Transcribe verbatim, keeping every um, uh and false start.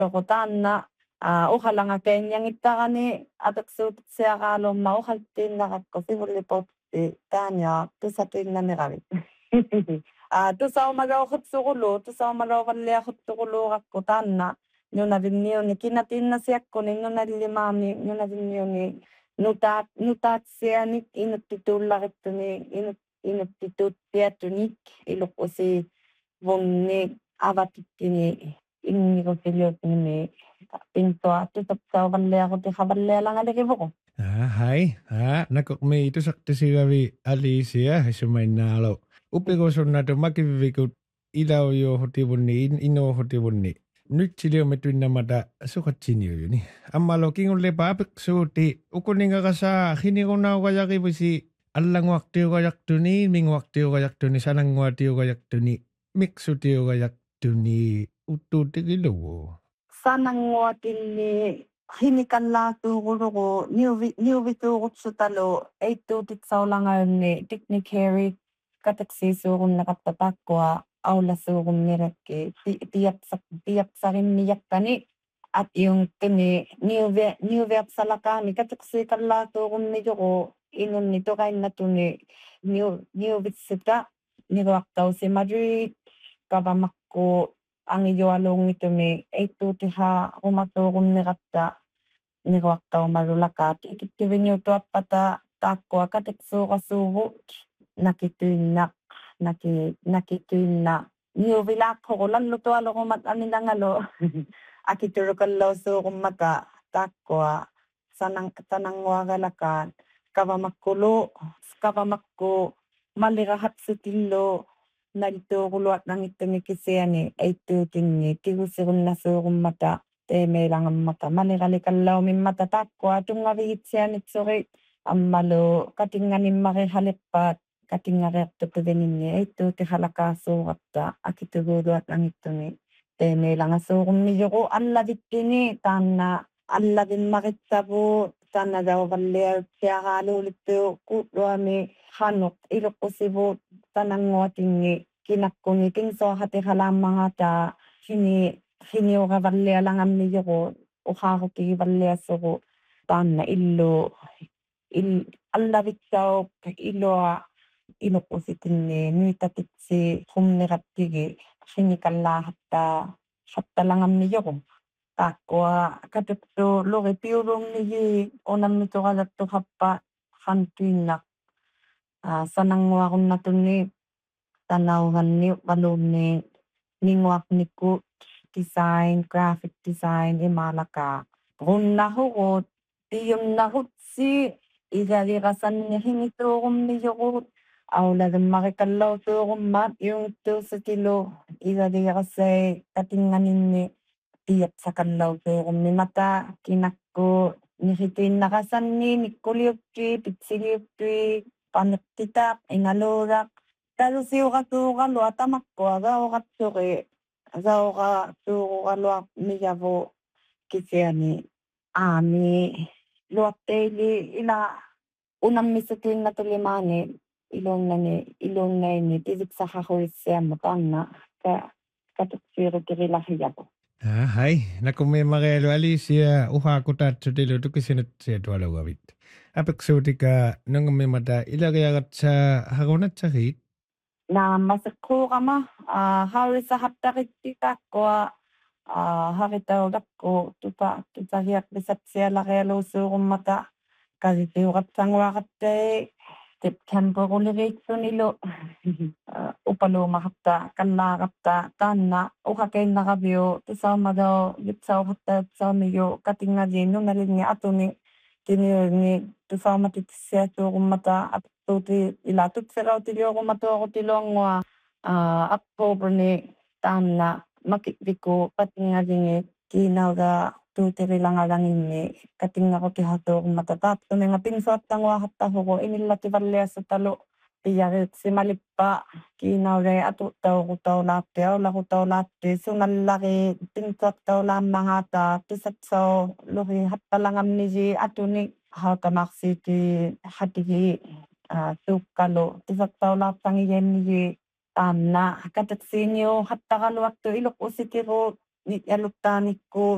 Lokotanna ah, uhallanga kenyangittarani ataksuutitsiaqaalumma uhaltiinnaqakku sivulliporti taania tussatiinnamiravit ah tusaumalauqutsuqulu tusaumalauqalliaquttuquluuqakku taanna nunavinniuni kinatiinnasiakkuni nunallimaami nunavinniuni nutaat nutaatsianik inuttituullarittuni inut inuttituuttiattunik iluqusi vunnik avatittini innigutiliutnimi pintua tutaptauvalliaquti qavallialangalerivuqu. Ah, hai. Ah, nakukmi itu sakti sigawi Alicia hisumainalo. Upikusunnatu makivikut ilau yo hotibunni in ino hotibunni. Nyt silio metuinnamata sukatsiniuyuni. Ammalo kingulle paapik suuti ukuninga kasa hinigunaugajakivisi allanguaqtiugajaktuni minguaqtiugajaktuni sananguatiugajaktuni miksutiugajaktuni uttuutigilugu. Sananguatilli hinikanlaatuuquluqu niuvi niuvituuqutsutalu eittuutitsaulangaunni tiknikeri kataksiisuurunnaqattataqqua aulasuurunnirakki tiapsak tiapsarimmiyakkani at yung kini niuve niuveapsalakaani kataksiikallaatuurunnijuqu inunnituqainnatuni niu niuvitsita niruaqtausimadri kavamakku angiyoalungitumi eittuutiha umatuuqunniqatta niruaqtaumalulakaat ikittiviniutuappata taakkua katiksuuqasuuvut nakituinnaq naki nakituinna niuvilaaqququllallutualuqumat aminangalu akiturukalluusuuqummata taakkua sanang sananguagalakaat kavamakkulu kavamakku malirahapsutillu nalituuquluatnangittumi kisiani eittuutinni kigusirunnasuuqummata teemeelangammata maliralikallaumimmata taakkua tungavigitsianitsuri ammalu katinganimmarihaliqpaat katingariartupivininni eittuutihalakaasuuqatta akituguuluatnangittumi teemeelangasuuqunnijuqu allavittini taanna allavimmaritsavu taannadauvalliarutiaqaaluulittu kuutluami hanuq iluqqusivuut sananguatinni kinakkuni kinsoorhatihalaammarata hini hiniuqavallialangammijuqu uqaarukigivalliassuqu taanna illu il allavitsauq ilua iluqqusitinni nuitatitsi humniqattigi hinikallaahatta hattalangammijuqu taakkua katuktu luqipiulungnigi unammituqalattuqappa qantuinnaq sananguaqunnatunni tanauganniuq qalunni ninguaqnikut design graphic design imalaka runnahuqut tiyunnarutsi igariqasanni hingituuqummijuqut aulavimmarikalluutuuqummaat iungittuusutilu igariqasai katinganinni tiapsakallautuuqummimata kinakku nihituinnaqasanni nikkuliuktui pitsiliuktui paniqtitaq ingaluuraq talusiuqatuuqalu atamakkua gauqatsuqi gauqatuuquqaluaq miyavu kisiani aami luatteili ila unammisukiinnatulimaani ilunnani ilunnaini tisiksahahuissiammu taanna ka katuksiirukirilahiyapu. Ah, hai. Nakukmi magelo Alicia uhaakutatsutilu tukisinut siatualugavit. Apiksuutika nangumimata ilagayagatsa harunatsahit. Na masakkuuqama haurisahaptaqittikaakkua haritauqakku tupa tutahiaqpisatsialaqialuusuuqummata kasitiuqatsanguaqattai septemberuliriitsunilu upaluumaqatta kallaaqatta taanna uhakeinnaqaviu tusaumadau yutsauqattautsaamiyu katingali nunalinni atuni tiniuinni tusaumatitissiatuuqummata attuuti ila tutserautiliuqummatuoqutiluangua Octoberni taanna makikviku katingalingi kiinauga tuutirilangalanginni katingaqutihatuuqummata taattuminga pinsuattanguaqattahuqu inillativalliassutalu tiyariitsimalippa kiinaugai atuuttauqutaulaatti aulaqutaulaatti sunallari pinsuattaulaammangaata tusatsau luri hattalangammiji atuni hautamaqsiiti hatigi tuukkalu tusattaulaartangiyammiji taanna katatsiiniu hattaqaluaqtu iluqusitiru ni'alutaanikku